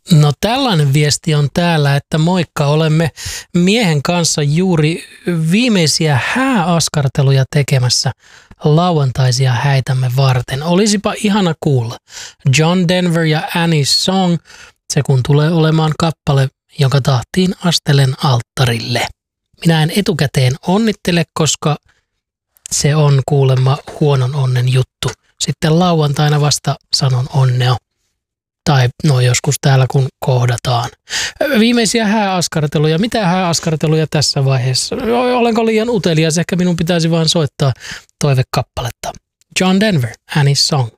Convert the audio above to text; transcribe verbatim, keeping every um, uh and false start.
No tällainen viesti on täällä, että moikka, olemme miehen kanssa juuri viimeisiä hääaskarteluja tekemässä lauantaisia häitämme varten. Olisipa ihana kuulla. John Denver ja Annie Song, se kun tulee olemaan kappale, jonka tahtiin astelen alttarille. Minä en etukäteen onnittele, koska se on kuulemma huonon onnen juttu. Sitten lauantaina vasta sanon onnea. Tai no joskus täällä kun kohdataan. Viimeisiä hääaskarteluja. Mitä hääaskarteluja tässä vaiheessa? Olenko liian utelias? Ehkä minun pitäisi vaan soittaa toivekappaletta. John Denver, Annie's Song.